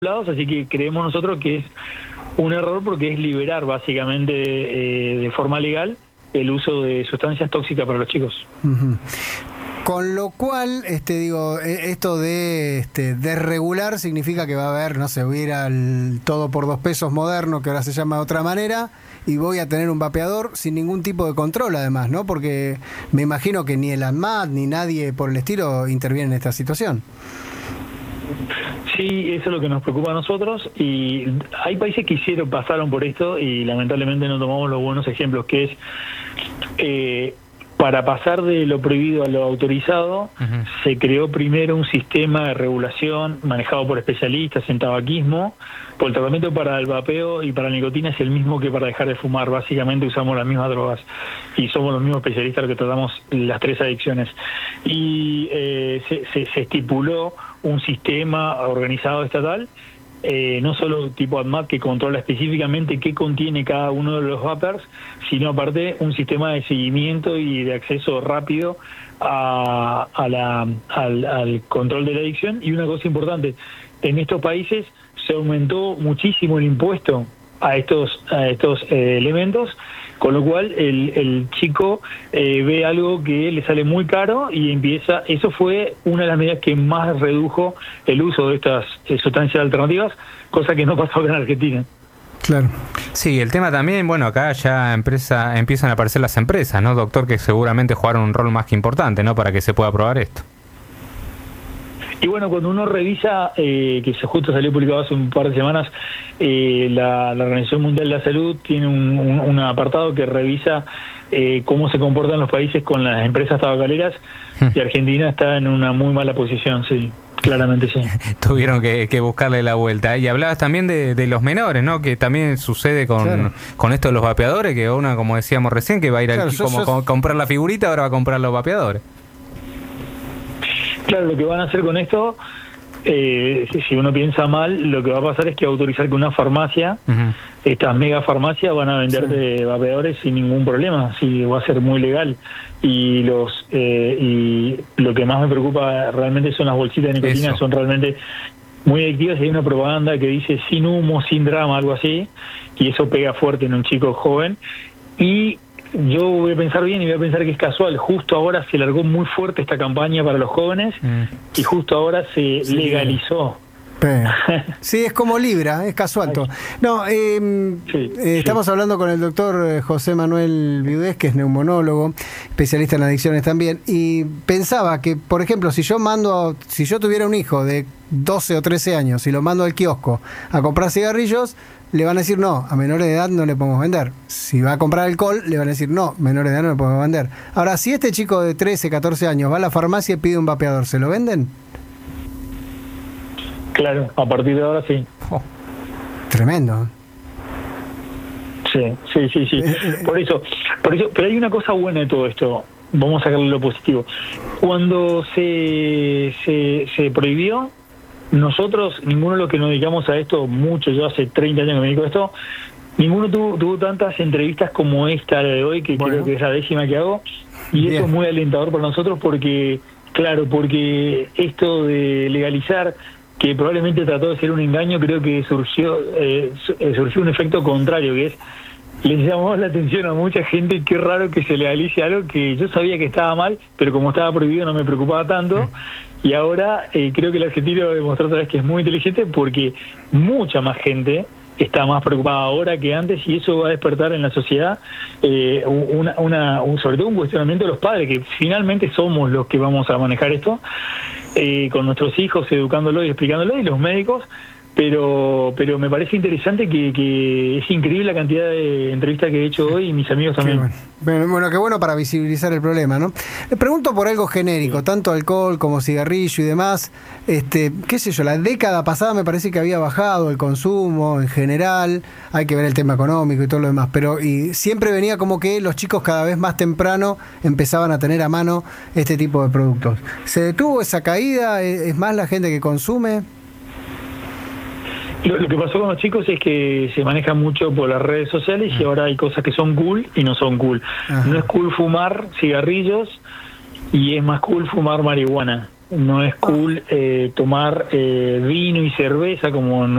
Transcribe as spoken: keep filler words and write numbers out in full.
lados, así que creemos nosotros que es un error porque es liberar básicamente eh, de forma legal el uso de sustancias tóxicas para los chicos. Uh-huh. Con lo cual, este, digo, esto de este, desregular significa que va a haber, no sé, voy a ir al todo por dos pesos moderno, que ahora se llama de otra manera, y voy a tener un vapeador sin ningún tipo de control además, ¿no? Porque me imagino que ni el ANMAT ni nadie por el estilo interviene en esta situación. Sí, eso es lo que nos preocupa a nosotros, y hay países que hicieron, pasaron por esto y lamentablemente no tomamos los buenos ejemplos, que es eh, para pasar de lo prohibido a lo autorizado. Uh-huh. Se creó primero un sistema de regulación manejado por especialistas en tabaquismo, por el tratamiento para el vapeo y para la nicotina es el mismo que para dejar de fumar. Básicamente usamos las mismas drogas y somos los mismos especialistas que tratamos las tres adicciones. Y eh, se, se, se estipuló un sistema organizado estatal, eh, no solo tipo ANMAT que controla específicamente qué contiene cada uno de los vapers, sino aparte un sistema de seguimiento y de acceso rápido a, a la, al, al control de la adicción. Y una cosa importante, en estos países se aumentó muchísimo el impuesto a estos, a estos eh, elementos, con lo cual el, el chico eh, ve algo que le sale muy caro y empieza. Eso fue una de las medidas que más redujo el uso de estas eh, sustancias alternativas, cosa que no pasó en Argentina. Claro. Sí, el tema también, bueno, acá ya empresa, empiezan a aparecer las empresas, ¿no, doctor? Que seguramente jugaron un rol más que importante, ¿no? Para que se pueda aprobar esto. Y bueno, cuando uno revisa, eh, que se justo salió publicado hace un par de semanas, eh, la, la Organización Mundial de la Salud tiene un, un, un apartado que revisa eh, cómo se comportan los países con las empresas tabacaleras, y Argentina está en una muy mala posición, sí, claramente sí. Tuvieron que, que buscarle la vuelta. Y hablabas también de, de los menores, ¿no? Que también sucede con, claro, con esto de los vapeadores, que una, como decíamos recién, que va a ir claro, a yo, como, yo... comprar la figurita, ahora va a comprar los vapeadores. Claro, lo que van a hacer con esto, eh, si uno piensa mal, lo que va a pasar es que va a autorizar que una farmacia, uh-huh, estas mega farmacias van a vender sí. de vapeadores sin ningún problema, así va a ser muy legal. Y los eh, y lo que más me preocupa realmente son las bolsitas de nicotina, eso. Son realmente muy adictivas, y hay una propaganda que dice sin humo, sin drama, algo así, y eso pega fuerte en un chico joven. Y yo voy a pensar bien y voy a pensar que es casual. Justo ahora se largó muy fuerte esta campaña para los jóvenes, mm. y justo ahora se sí. legalizó. Sí, es como Libra, es casual todo. No, eh, sí, eh, estamos sí. hablando con el doctor José Manuel Viudés, que es neumonólogo, especialista en adicciones también, y pensaba que, por ejemplo, si yo mando, si yo tuviera un hijo de doce o trece años y lo mando al kiosco a comprar cigarrillos, le van a decir no, a menores de edad no le podemos vender. Si va a comprar alcohol, le van a decir no, menores de edad no le podemos vender. Ahora, si este chico de trece, catorce años va a la farmacia y pide un vapeador, ¿se lo venden? Claro, a partir de ahora sí. Oh, tremendo. Sí, sí, sí, sí. Por eso, por eso, pero hay una cosa buena de todo esto. Vamos a sacarle lo positivo. Cuando se, se, se prohibió, nosotros, ninguno de los que nos dedicamos a esto, mucho, yo hace treinta años que me dedico a esto, ninguno tuvo, tuvo tantas entrevistas como esta de hoy, que bueno, creo que es la décima que hago, y bien. Eso es muy alentador para nosotros porque, claro, porque esto de legalizar, que probablemente trató de ser un engaño, creo que surgió eh, surgió un efecto contrario, que es, les llamó la atención a mucha gente, qué raro que se legalice algo que yo sabía que estaba mal, pero como estaba prohibido no me preocupaba tanto. Y ahora eh, creo que el argentino demostró otra vez que es muy inteligente, porque mucha más gente está más preocupada ahora que antes, y eso va a despertar en la sociedad eh, una, una, un, sobre todo un cuestionamiento de los padres, que finalmente somos los que vamos a manejar esto, eh, con nuestros hijos, educándolo y explicándolo, y los médicos. Pero pero me parece interesante que, que es increíble la cantidad de entrevistas que he hecho hoy, y mis amigos también. Qué bueno. Bueno, qué bueno para visibilizar el problema, ¿no? Le pregunto por algo genérico, sí. Tanto alcohol como cigarrillo y demás. Este, qué sé yo, la década pasada me parece que había bajado el consumo en general. Hay que ver el tema económico y todo lo demás, pero y siempre venía como que los chicos cada vez más temprano empezaban a tener a mano este tipo de productos. ¿Se detuvo esa caída? ¿Es más la gente que consume? Lo, lo que pasó con los chicos es que se manejan mucho por las redes sociales, y ahora hay cosas que son cool y no son cool. Ajá. No es cool fumar cigarrillos, y es más cool fumar marihuana. no es cool eh, tomar eh, vino y cerveza como